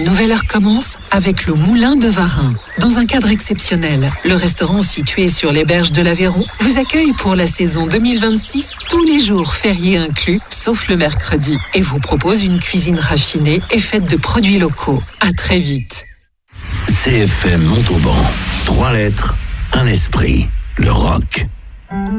nouvelle heure commence avec le Moulin de Varin. Dans un cadre exceptionnel, le restaurant situé sur les berges de l'Aveyron vous accueille pour la saison 2026, tous les jours fériés inclus, sauf le mercredi, et vous propose une cuisine raffinée et faite de produits locaux. À très vite. CFM Montauban. 3 lettres, un esprit. Le rock.